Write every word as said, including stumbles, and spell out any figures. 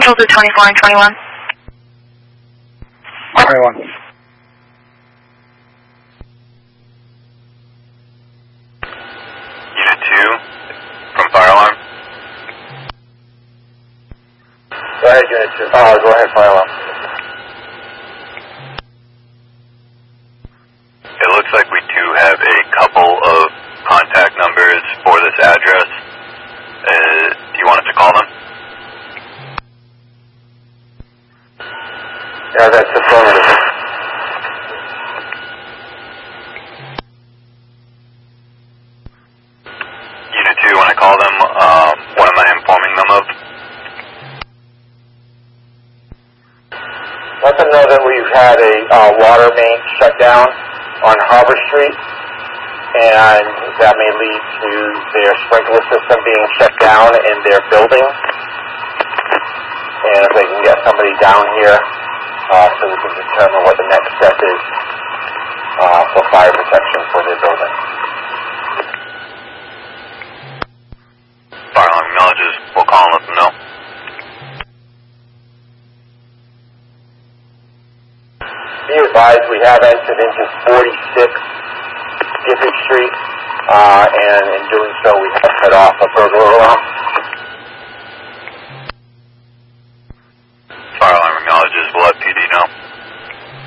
Central to twenty-four and twenty-one. twenty-one. Unit two, from fire alarm. Go ahead, Unit two. Uh, go ahead, fire alarm. It looks like we do have a couple of contact numbers for this address. Uh, do you want us to call them? Yeah, that's affirmative. Unit two, when I call them, um, what am I informing them of? Let them know that we've had a uh, water main shut down on Harbor Street, and that may lead to their sprinkler system being shut down in their building. And if they can get somebody down here, uh, so we can determine what the next step is uh, for fire protection for their building. Fire alarm acknowledges. We'll call and let them know. Be advised, we have entered into forty-six Gifford Street, uh, and in doing so, we have set off a burglar alarm.